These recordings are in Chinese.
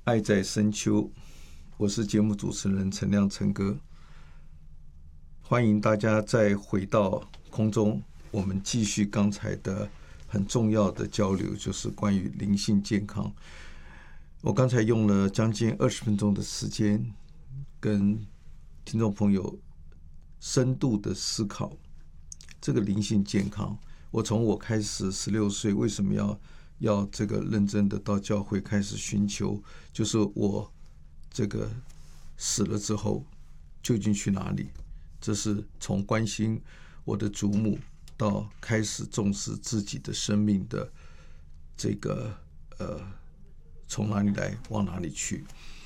爱在深秋，我是节目主持人陈亮陈哥，欢迎大家再回到空中，我们继续刚才的很重要的交流，就是关于灵性健康。我刚才用了将近20分钟的时间，跟听众朋友深度的思考这个灵性健康。我从我开始16岁，为什么要这个认真的到教会开始寻求，就是我这个死了之后究竟去哪里？这是从关心我的祖母到开始重视自己的生命的这个从哪里来往哪里去。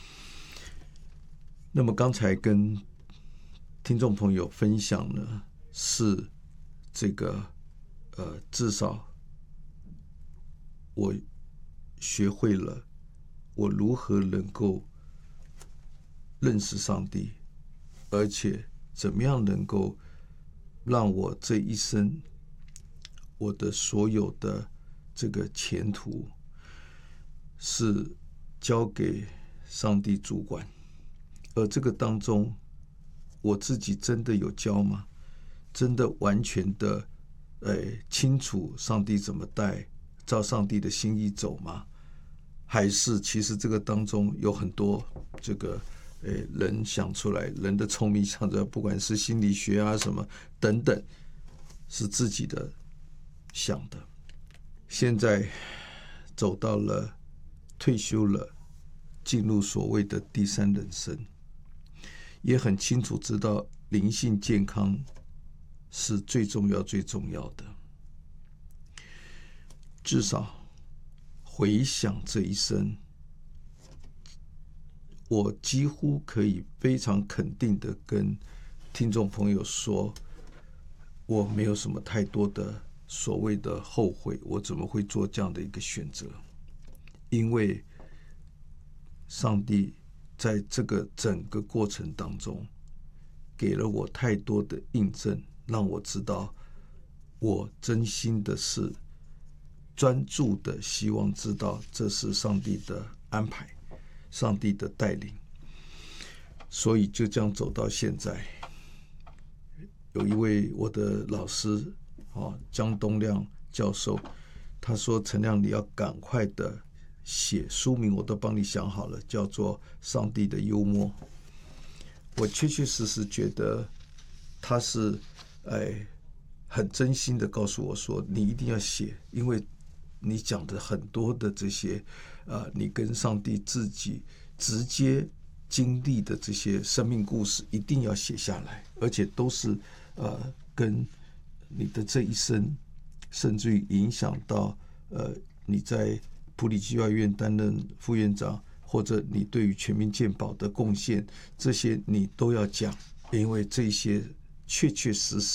那么刚才跟听众朋友分享呢，是这个至少我学会了我如何能够认识上帝，而且怎么样能够让我这一生我的所有的这个前途是交给上帝主管。而这个当中我自己真的有教吗？真的完全的清楚上帝怎么带，照上帝的心意走吗？还是其实这个当中有很多这个人想出来，人的聪明想着，不管是心理学啊什么等等，是自己的想的。现在走到了退休了，进入所谓的第三人生，也很清楚知道灵性健康是最重要最重要的。至少回想这一生，我几乎可以非常肯定的跟听众朋友说，我没有什么太多的所谓的后悔，我怎么会做这样的一个选择？因为上帝在这个整个过程当中给了我太多的印证，让我知道我真心的是专注的希望知道这是上帝的安排，上帝的带领，所以就这样走到现在。有一位我的老师江东亮教授，他说：“陈亮，你要赶快的写书名，我都帮你想好了，叫做《上帝的幽默》。”我确确实实觉得他是很真心的告诉我说，你一定要写，因为你讲的很多的这些你跟上帝自己直接经历的这些生命故事一定要写下来，而且都是跟你的这一生，甚至于影响到你在普里基幼院担任副院长，或者你对于全民健保的贡献，这些你都要讲，因为这些确确实实